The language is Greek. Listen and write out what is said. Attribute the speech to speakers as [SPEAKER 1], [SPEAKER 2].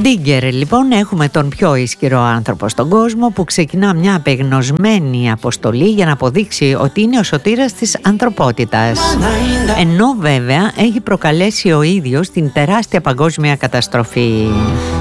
[SPEAKER 1] Ντίγκερ, λοιπόν, έχουμε τον πιο ισχυρό άνθρωπο στον κόσμο που ξεκινά μια απεγνωσμένη αποστολή για να αποδείξει ότι είναι ο σωτήρας της ανθρωπότητας. Ενώ βέβαια έχει προκαλέσει ο ίδιος την τεράστια παγκόσμια καταστροφή.